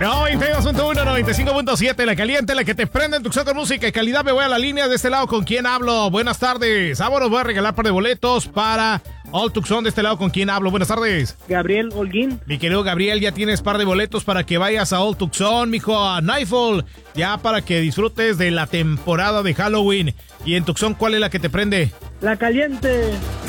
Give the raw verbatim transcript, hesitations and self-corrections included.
noventa y dos punto uno, noventa y cinco punto siete, la caliente, la que te prende en Tucson con música y calidad. Me voy a la línea de este lado. ¿Con quién hablo? Buenas tardes. Ahora voy a regalar par de boletos para All Tucson. De este lado, ¿con quién hablo? Buenas tardes. Gabriel Holguín. Mi querido Gabriel, ya tienes par de boletos para que vayas a All Tucson, mijo, a Nightfall, ya para que disfrutes de la temporada de Halloween. Y en Tucson, ¿cuál es la que te prende? La caliente.